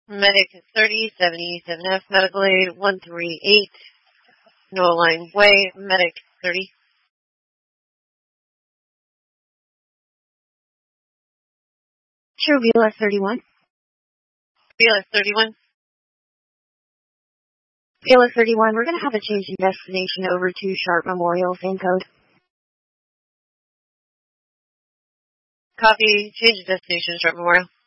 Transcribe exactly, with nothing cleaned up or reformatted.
Medic thirty seventy-seven F, Medical Aid one three eight, No Line Way, Medic thirty. Sure, B L S thirty-one. B L S thirty-one. B L S thirty-one, we're going to have a change in destination over to Sharp Memorial, same code. Copy, change of destination, Sharp Memorial.